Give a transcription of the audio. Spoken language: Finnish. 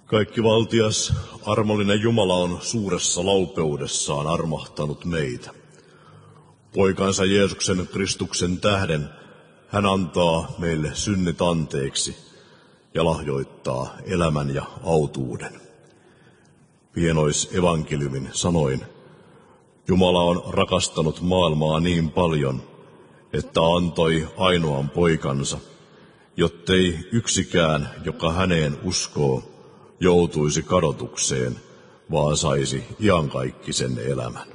Kaikkivaltias, armollinen Jumala on suuressa laupeudessaan armahtanut meitä. Poikansa Jeesuksen Kristuksen tähden hän antaa meille synnit anteeksi ja lahjoittaa elämän ja autuuden. Pienoisevankeliumin sanoin, Jumala on rakastanut maailmaa niin paljon, että antoi ainoan poikansa, jottei yksikään, joka häneen uskoo, joutuisi kadotukseen, vaan saisi iankaikkisen elämän.